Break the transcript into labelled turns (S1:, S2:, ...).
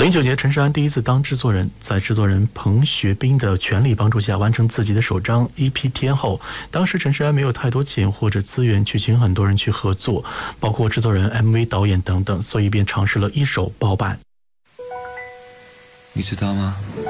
S1: 09年，陈势安第一次当制作人，在制作人彭学斌的全力帮助下，完成自己的首张 EP《天后》。当时陈势安没有太多钱或者资源去请很多人去合作，包括制作人、MV 导演等等，所以便尝试了一手包办。
S2: 你知道吗？